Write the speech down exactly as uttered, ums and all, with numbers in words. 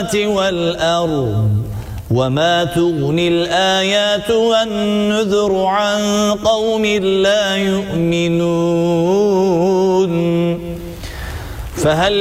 والأرض وما تغني الآيات والنذر عن قوم لا يؤمنون فهل